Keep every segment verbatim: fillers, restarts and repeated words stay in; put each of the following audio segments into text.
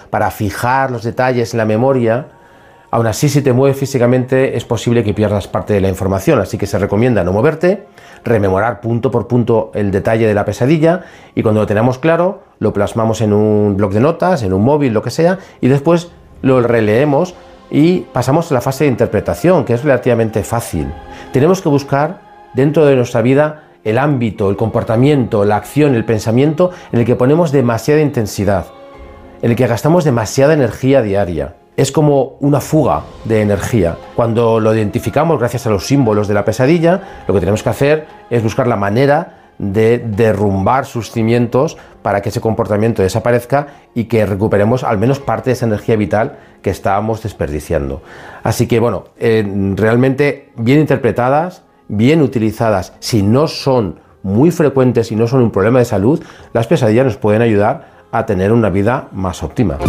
para fijar los detalles en la memoria, aún así si te mueves físicamente es posible que pierdas parte de la información, así que se recomienda no moverte, rememorar punto por punto el detalle de la pesadilla y cuando lo tenemos claro lo plasmamos en un bloc de notas, en un móvil, lo que sea, y después lo releemos y pasamos a la fase de interpretación, que es relativamente fácil. Tenemos que buscar dentro de nuestra vida el ámbito, el comportamiento, la acción, el pensamiento en el que ponemos demasiada intensidad, en el que gastamos demasiada energía diaria. Es como una fuga de energía. Cuando lo identificamos gracias a los símbolos de la pesadilla, lo que tenemos que hacer es buscar la manera de derrumbar sus cimientos para que ese comportamiento desaparezca y que recuperemos al menos parte de esa energía vital que estábamos desperdiciando. Así que bueno, eh, realmente bien interpretadas, bien utilizadas, si no son muy frecuentes y no son un problema de salud, las pesadillas nos pueden ayudar a tener una vida más óptima.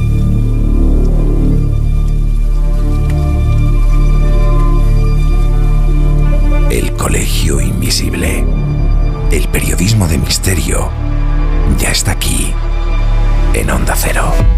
El Colegio Invisible. El periodismo de misterio ya está aquí, en Onda Cero.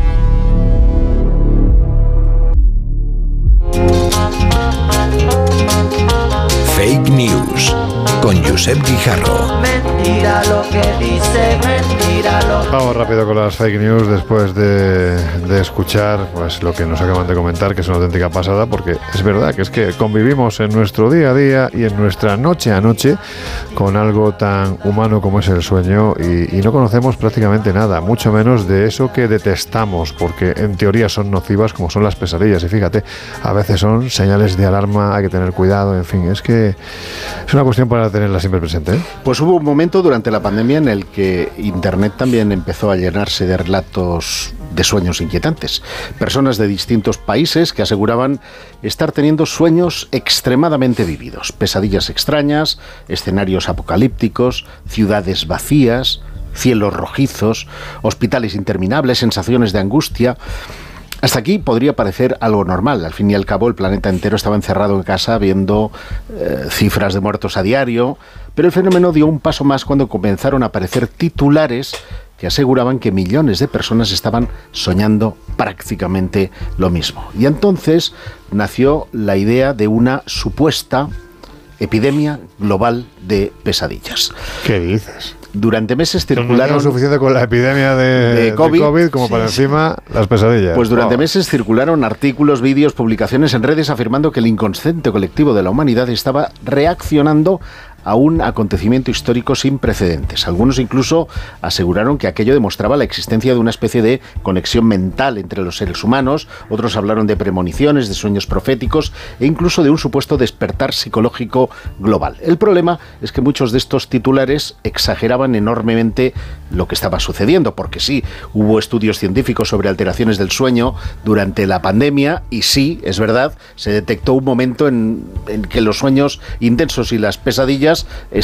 Fake News, con Josep Guijarro. Mentira lo que dice, mentira lo... Vamos rápido con las fake news después de, de escuchar pues lo que nos acaban de comentar, que es una auténtica pasada, porque es verdad que es que convivimos en nuestro día a día y en nuestra noche a noche con algo tan humano como es el sueño y, y no conocemos prácticamente nada, mucho menos de eso que detestamos, porque en teoría son nocivas como son las pesadillas y fíjate, a veces son señales de alarma, hay que tener cuidado, en fin, es que es una cuestión para tenerla siempre presente, ¿eh? Pues hubo un momento durante la pandemia en el que Internet también empezó a llenarse de relatos de sueños inquietantes. Personas de distintos países que aseguraban estar teniendo sueños extremadamente vívidos, pesadillas extrañas, escenarios apocalípticos, ciudades vacías, cielos rojizos, hospitales interminables, sensaciones de angustia. Hasta aquí podría parecer algo normal. Al fin y al cabo, el planeta entero estaba encerrado en casa viendo eh, cifras de muertos a diario, pero el fenómeno dio un paso más cuando comenzaron a aparecer titulares que aseguraban que millones de personas estaban soñando prácticamente lo mismo. Y entonces nació la idea de una supuesta epidemia global de pesadillas. ¿Qué dices? Durante meses circularon... No es suficiente con la epidemia de, de, COVID, de COVID como sí, para sí. encima las pesadillas. Pues durante oh. meses circularon artículos, vídeos, publicaciones en redes afirmando que el inconsciente colectivo de la humanidad estaba reaccionando a un acontecimiento histórico sin precedentes. Algunos incluso aseguraron que aquello demostraba la existencia de una especie de conexión mental entre los seres humanos, otros hablaron de premoniciones, de sueños proféticos e incluso de un supuesto despertar psicológico global. El problema es que muchos de estos titulares exageraban enormemente lo que estaba sucediendo, porque sí, hubo estudios científicos sobre alteraciones del sueño durante la pandemia y sí, es verdad, se detectó un momento en, en que los sueños intensos y las pesadillas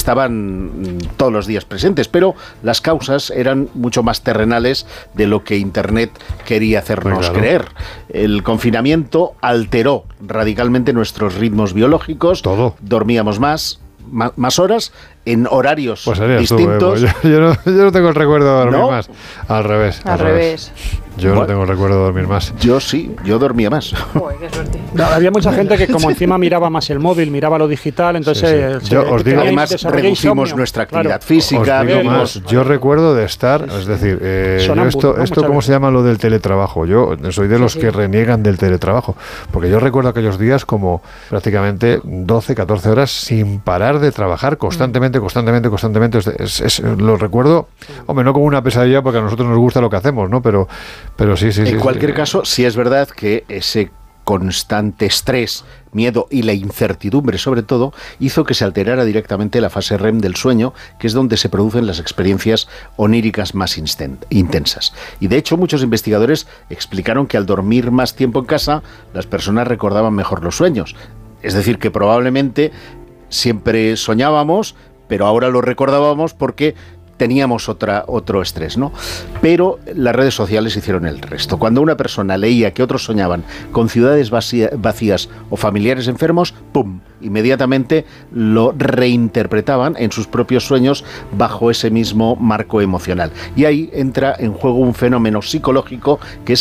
estaban todos los días presentes, pero las causas eran mucho más terrenales de lo que Internet quería hacernos claro. creer. El confinamiento alteró radicalmente nuestros ritmos biológicos, todo. Dormíamos más, más, más horas, en horarios pues distintos. Tú, eh, pues yo, yo, no, yo no tengo el recuerdo de dormir ¿No? más. Al revés. Al, al revés. revés. Yo bueno, no tengo el recuerdo de dormir más. Yo sí, yo dormía más. Joder, qué suerte. No, había mucha gente que como encima miraba más el móvil, miraba lo digital, entonces... Sí, sí. Yo os digo, además reducimos insomnio. nuestra actividad claro. física. Os digo más, yo recuerdo de estar, es decir, eh, yo esto, ¿no? esto ¿cómo veces. se llama lo del teletrabajo? Yo soy de los sí, sí. que reniegan del teletrabajo, porque yo recuerdo aquellos días como prácticamente doce, catorce horas sin parar de trabajar constantemente, constantemente, constantemente. Es, es, lo recuerdo, hombre, no como una pesadilla porque a nosotros nos gusta lo que hacemos, ¿no? Pero, pero sí, sí, en sí. En cualquier sí. caso, sí es verdad que ese constante estrés, miedo y la incertidumbre sobre todo hizo que se alterara directamente la fase R E M del sueño, que es donde se producen las experiencias oníricas más intensas. Y de hecho muchos investigadores explicaron que al dormir más tiempo en casa las personas recordaban mejor los sueños. Es decir, que probablemente siempre soñábamos, pero ahora lo recordábamos porque teníamos otra, otro estrés, ¿no? Pero las redes sociales hicieron el resto. Cuando una persona leía que otros soñaban con ciudades vacía, vacías o familiares enfermos, ¡pum!, inmediatamente lo reinterpretaban en sus propios sueños bajo ese mismo marco emocional. Y ahí entra en juego un fenómeno psicológico que es